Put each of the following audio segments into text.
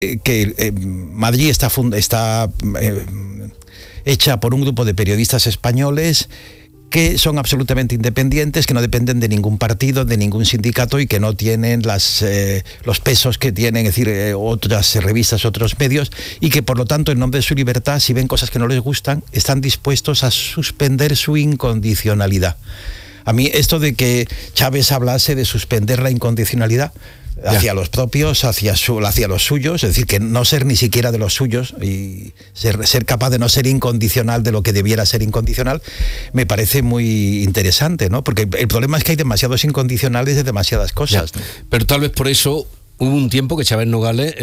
Madrid está hecha por un grupo de periodistas españoles que son absolutamente independientes, que no dependen de ningún partido, de ningún sindicato y que no tienen los pesos que tienen, es decir, otras revistas, otros medios, y que por lo tanto en nombre de su libertad, si ven cosas que no les gustan, están dispuestos a suspender su incondicionalidad. A mí esto de que Chávez hablase de suspender la incondicionalidad hacia los propios, hacia los suyos, es decir, que no ser ni siquiera de los suyos y ser capaz de no ser incondicional de lo que debiera ser incondicional, me parece muy interesante, ¿no? Porque el problema es que hay demasiados incondicionales de demasiadas cosas. ¿No? Pero tal vez por eso hubo un tiempo que Chávez Nogales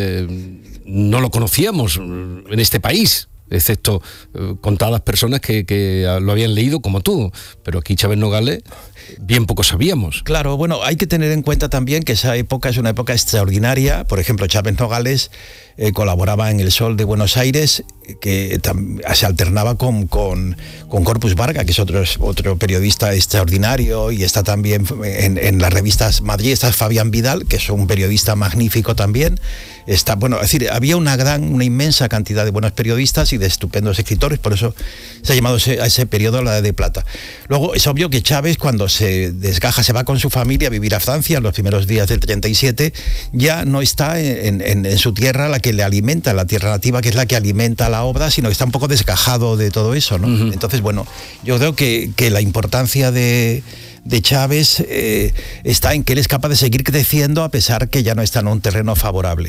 no lo conocíamos en este país, excepto contadas personas que lo habían leído como tú, pero aquí Chávez Nogales bien poco sabíamos. Claro, bueno, hay que tener en cuenta también que esa época es una época extraordinaria. Por ejemplo, Chávez Nogales colaboraba en El Sol de Buenos Aires, que se alternaba con Corpus Varga, que es otro periodista extraordinario, y está también en las revistas Madrid, está Fabián Vidal, que es un periodista magnífico también. Está, bueno, es decir, había una inmensa cantidad de buenos periodistas y de estupendos escritores, por eso se ha llamado a ese periodo la Edad de Plata. Luego, es obvio que Chávez, cuando se desgaja, se va con su familia a vivir a Francia en los primeros días del 37, ya no está en su tierra, la que le alimenta, la tierra nativa, que es la que alimenta la obra, sino que está un poco desgajado de todo eso, ¿no? Uh-huh. Entonces, bueno, yo creo que la importancia de Chávez está en que él es capaz de seguir creciendo a pesar que ya no está en un terreno favorable.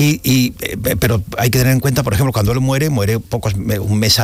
Pero hay que tener en cuenta, por ejemplo, cuando él muere un mes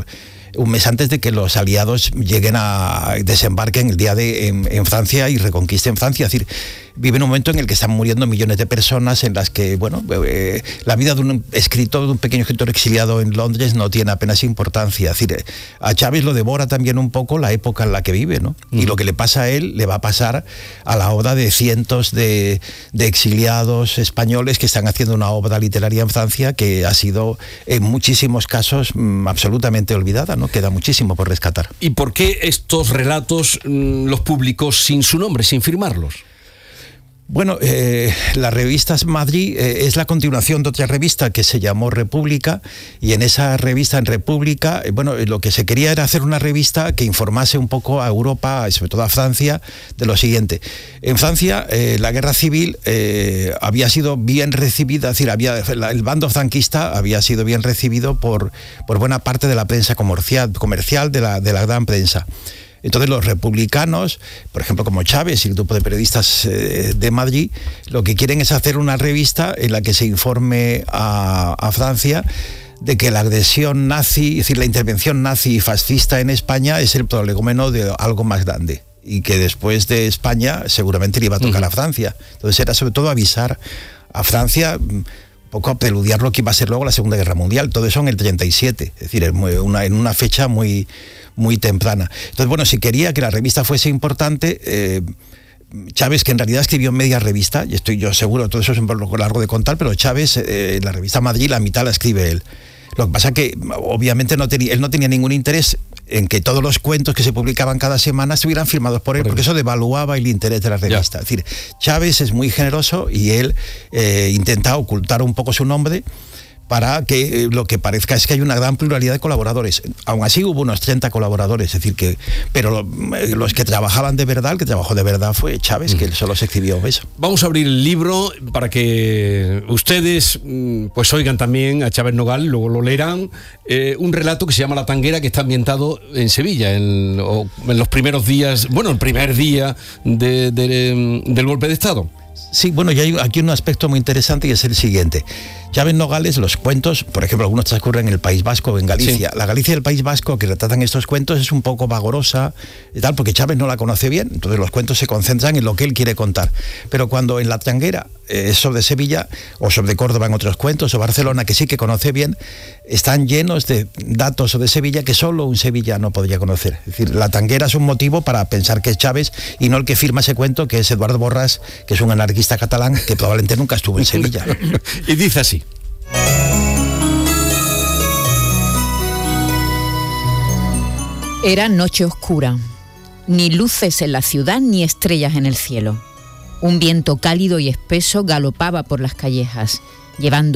antes de que los aliados desembarquen el día en Francia y reconquisten Francia. Es decir, vive en un momento en el que están muriendo millones de personas, en las que, bueno, la vida de un pequeño escritor exiliado en Londres no tiene apenas importancia. Es decir, a Chávez lo devora también un poco la época en la que vive, ¿no? Y lo que le pasa a él le va a pasar a la obra de cientos de exiliados españoles que están haciendo una obra literaria en Francia que ha sido en muchísimos casos absolutamente olvidada, ¿no? Queda muchísimo por rescatar. ¿Y por qué estos relatos los publicó sin su nombre, sin firmarlos? Bueno, la revista Madrid es la continuación de otra revista que se llamó República, y en esa revista, en República, lo que se quería era hacer una revista que informase un poco a Europa, sobre todo a Francia, de lo siguiente. En Francia, la guerra civil había sido bien recibida, es decir, el bando franquista había sido bien recibido por buena parte de la prensa comercial de la gran prensa. Entonces los republicanos, por ejemplo como Chávez y el grupo de periodistas de Madrid, lo que quieren es hacer una revista en la que se informe a Francia de que la agresión nazi, es decir, la intervención nazi y fascista en España es el prolegómeno de algo más grande, y que después de España seguramente le iba a tocar a Francia. Entonces era sobre todo avisar a Francia, un poco a preludiar lo que iba a ser luego la Segunda Guerra Mundial. Todo eso en el 37, es decir, en una fecha muy temprana. Entonces, bueno, si quería que la revista fuese importante, Chávez, que en realidad escribió media revista, y estoy yo seguro, todo eso es un poco largo de contar, pero Chávez, la revista Madrid, la mitad la escribe él. Lo que pasa es que, obviamente, él no tenía ningún interés en que todos los cuentos que se publicaban cada semana estuvieran firmados por él, porque eso devaluaba el interés de la revista. Es decir, Chávez es muy generoso y él intenta ocultar un poco su nombre para que lo que parezca es que hay una gran pluralidad de colaboradores. Aún así hubo unos 30 colaboradores, es decir, pero los que trabajaban de verdad, el que trabajó de verdad fue Chávez, que él solo se escribió eso. Vamos a abrir el libro para que ustedes pues oigan también a Chávez Nogales, luego lo leerán, un relato que se llama La Tanguera, que está ambientado en Sevilla, en los primeros días, el primer día del golpe de Estado. Sí, bueno, y hay aquí un aspecto muy interesante, y es el siguiente. Chávez Nogales, los cuentos, por ejemplo, algunos transcurren en el País Vasco o en Galicia. Sí. La Galicia del País Vasco que retratan estos cuentos es un poco vagorosa y tal, porque Chávez no la conoce bien, entonces los cuentos se concentran en lo que él quiere contar. Pero cuando en La Tanguera es sobre Sevilla, o sobre Córdoba en otros cuentos, o Barcelona, que sí que conoce bien, están llenos de datos sobre Sevilla que solo un sevillano podría conocer. Es decir, La Tanguera es un motivo para pensar que es Chávez y no el que firma ese cuento, que es Eduardo Borràs, que es un anarquista catalán que probablemente nunca estuvo en Sevilla. Y dice así. Era noche oscura, ni luces en la ciudad ni estrellas en el cielo. Un viento cálido y espeso galopaba por las callejas llevando